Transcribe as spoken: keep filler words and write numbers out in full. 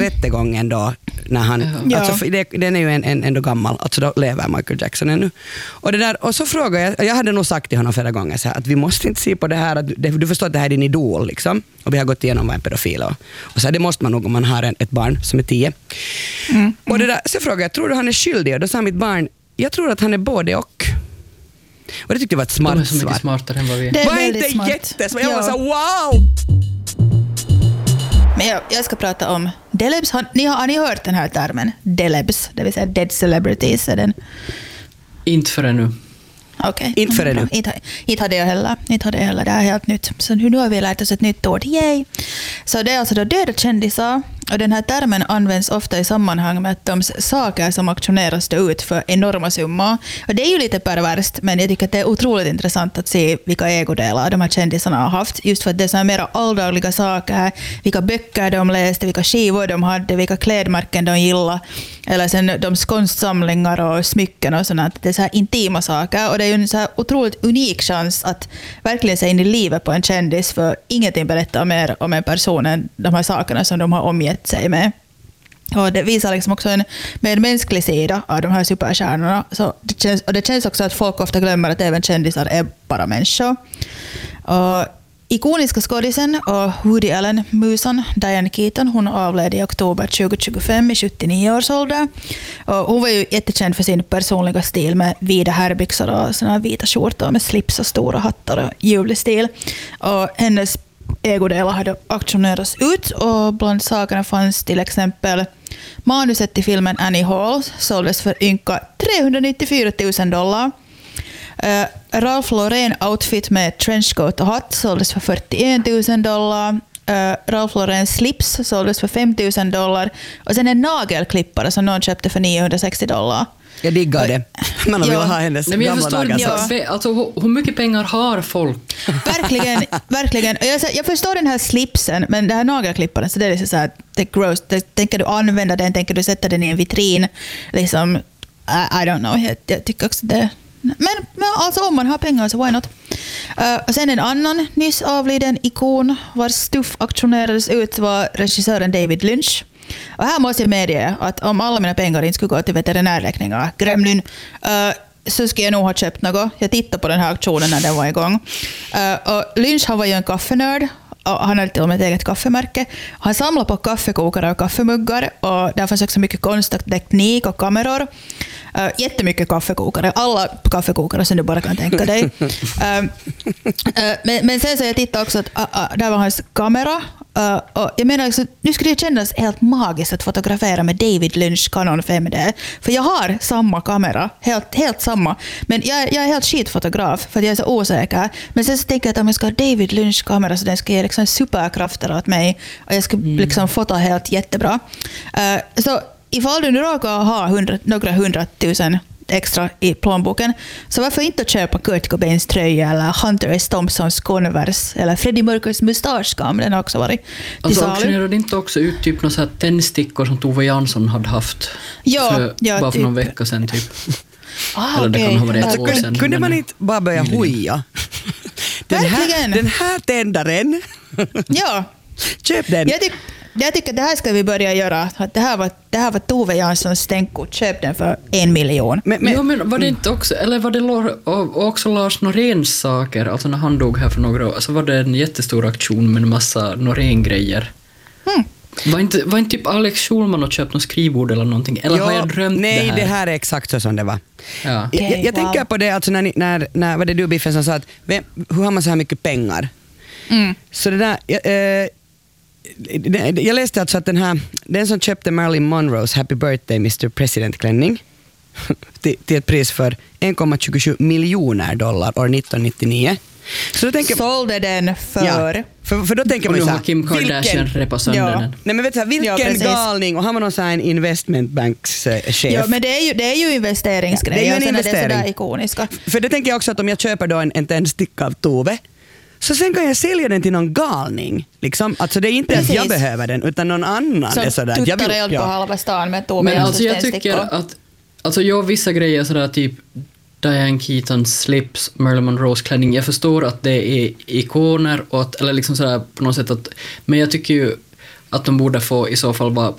rättegången då när han, Ja. alltså, det, den är ju en, en, ändå gammal, alltså då lever Michael Jackson ännu. Och, det där, och så frågade jag, jag hade nog sagt till honom flera gånger så här, att vi måste inte se på det här, att du, du förstår att det här är din idol liksom, och vi har gått igenom vad en pedofil och, och så här, det måste man nog om man har en, ett barn som är tio. Mm. Mm. Och det där, så frågade jag, tror du han är skyldig? Och då sa mitt barn, jag tror att han är både och. Och det tyckte jag var ett smart svar. De är så mycket svar. smartare än vad vi är. Det är var väldigt inte smart. jättesmart? Jag Ja. var så wow! Men jag, jag ska prata om Delebs. Har ni, har ni hört den här termen? Delebs, det vill säga dead celebrities. Är den? Inte för ännu. Okej. Inte för ännu. Inte, inte hade jag heller. Inte hade jag heller. Det är helt nytt. Så nu har vi lärt oss ett nytt ord. Yay! Så det är alltså då döda kändisar. Och den här termen används ofta i sammanhang med att de saker som auktioneras ut för enorma summor. Och det är ju lite perverst, men jag tycker att det är otroligt intressant att se vilka ägodelar de här kändisarna har haft. Just för att det är så här mera alldagliga saker. Vilka böcker de läste, vilka skivor de hade, vilka klädmärken de gillade. Eller sen de konstsamlingar och smycken och sånt. Det är så här intima saker. Och det är ju en så här otroligt unik chans att verkligen se in i livet på en kändis. För ingenting berättar mer om en person än de här sakerna som de har omgett sig med. Och det visar liksom också en medmänsklig sida av de här superstjärnorna. Så det känns, och det känns också att folk ofta glömmer att även kändisar är bara människor. Och ikoniska skådisen och Woody Allen-musan Diane Keaton, hon avled i oktober tjugohundratjugofem i sjuttionio års ålder. Och hon var ju jättekänd för sin personliga stil med vida herrbyxor och såna vita skjortor med slips och stora hattar och ljuvlig stil. Och hennes ägodelar hade auktionerats ut och bland sakerna fanns till exempel manuset till filmen Annie Hall såldes för ynka trehundranittiofyra tusen dollar. Uh, Ralph Lauren outfit med trenchcoat och hatt såldes för fyrtioen tusen dollar. Uh, Ralph Lauren slips såldes för fem tusen dollar. Och sen en nagelklippare som någon köpte för niohundrasextio dollar. Jag diggar det. Man vill Ja. ha hennes Nej, men jag gamla förstår dagar. inte, Ja. alltså, hur, hur mycket pengar har folk? Verkligen, verkligen. Och Jag, jag förstår den här slipsen, men det här nagelklipparen, så det är liksom så här, det är gross. Det, tänker du använda den, tänker du sätta den i en vitrin? Liksom, I, I don't know. Jag, jag tycker också det. Men, men alltså om man har pengar så why not? Uh, och sen en annan nyss avliden ikon vars stuff auktionerades ut var regissören David Lynch. Och här måste jag medge att om alla mina pengar inte skulle gå till veterinärräkningar, Gremlin, uh, så skulle jag nog ha köpt något. Jag tittade på den här auktionen när den var igång. Uh, och Lynch, han var ju en kaffenörd. Och han hade till och med ett eget kaffemärke. Han samlade på kaffekokare och kaffemuggar. Och där fanns också mycket konst och teknik och kameror. Uh, jättemycket kaffekokare. Alla kaffekokare som du bara kan tänka dig. uh, uh, men, men sen så jag tittade också att uh, uh, där var hans kamera. Uh, och jag menar också, nu skulle det kännas helt magiskt att fotografera med David Lynch Canon fem D. För jag har samma kamera, helt, helt samma. Men jag, jag är helt skitfotograf för att jag är så osäker. Men sen så tänker jag att om jag ska ha David Lynch kamera så den ska ge liksom superkrafter åt mig. Och jag ska mm. liksom fota helt jättebra. Uh, så ifall du nu råkar ha hundra, några hundratusen extra i plånboken, så varför inte köpa Kurt Cobains tröja eller Hunter S. Thompsons Converse eller Freddie Mercurys mustaschkam, den har också varit till Alltså salu. auktionerade inte också ut typ några så här tändstickor som Tove Jansson hade haft Ja, för, ja, bara för typ. någon vecka sedan typ. Ah, Eller det okej. kan ha varit ett Alltså, år kunde- sedan. Kunde man men- inte bara börja hoja? Den Verkligen. här, den här tändaren, Ja, köp den. jag, tyck, jag tycker att det här ska vi börja göra. Att det, här var, det här var Tove Janssons stänkort. Köp den för en miljon. Men, Men, men, ja, men var det inte också, eller var det Lor, och också Lars Noréns saker, alltså när han dog här för några år, så var det en jättestor auktion med en massa Norén-grejer. Hmm. Var inte, var inte typ Alex Schulman och köpt något skrivbord eller någonting? Eller ja, har jag drömt nej, det här? det här är exakt så som det var. Ja. Jag, Okej, jag, jag wow. tänker på det, alltså när, ni, när, när var det du Biffen som sa att vem, hur har man så här mycket pengar? Mm. Så det där, jag, eh, det- jag läste alltså att den här, den som köpte Marilyn Monroes Happy Birthday mister President-klänning till, till ett pris för en komma tjugosju miljoner dollar år nittonhundranittionio. Så då tänker Sålde den för... Ja, för, för då tänker Och man nu så har här, Kim Kardashian repat sönder Ja. den. nej men vet du, vilken Ja, precis. galning, och han var någon sån här en investmentbanks eh, chef. Ja, men det är ju, det är ju investeringsgrejer. Ja, det är ju en och sen är det investering. sådär ikoniska. För det tänker jag också att om jag köper då en, en tändsticka av Tove, så sen kan jag sälja den till någon galning. Liksom. Alltså det är inte Precis. att jag behöver den, utan någon annan Som är sådär. Jag tuttar vill- eld på ja. halva stan med Tove Men Janssons alltså jag tändstickor. tycker att, alltså jag vissa grejer sådär typ Diane Keatons slips, Marilyn Monroes klänning, jag förstår att det är ikoner och att, eller liksom sådär på något sätt att, men jag tycker ju att de borde få i så fall vara